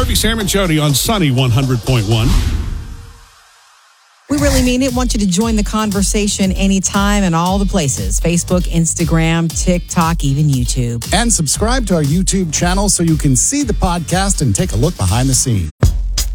Murphy, Sam, and Jody on Sunny 100.1. We really mean it. Want you to join the conversation anytime and all the places. Facebook, Instagram, TikTok, even YouTube. And subscribe to our YouTube channel so you can see the podcast and take a look behind the scenes.